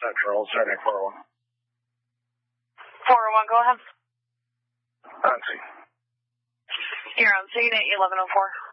Central, Saturday 401. 401, go ahead. On scene. You're on scene at 1104.